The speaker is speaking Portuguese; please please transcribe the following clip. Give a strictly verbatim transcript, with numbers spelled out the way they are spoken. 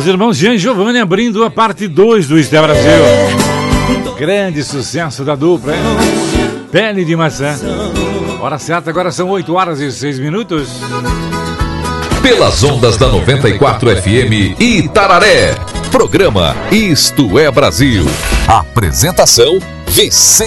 Os irmãos Jean e Giovanni abrindo a parte dois do Isto é Brasil. Grande sucesso da dupla, hein? Pele de maçã. Hora certa, agora são oito horas e seis minutos. Pelas ondas da noventa e quatro F M Itararé. Programa Isto é Brasil. Apresentação Vicente